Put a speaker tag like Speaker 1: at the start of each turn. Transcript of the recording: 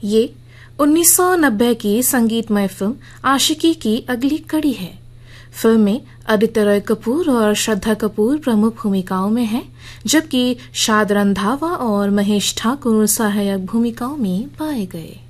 Speaker 1: ये 1990 की संगीतमय फिल्म आशिकी की अगली कड़ी है। फिल्म में आदित्य रॉय कपूर और श्रद्धा कपूर प्रमुख भूमिकाओं में हैं, जबकि शाद रंधावा और महेश ठाकुर सहायक भूमिकाओं में पाए गए।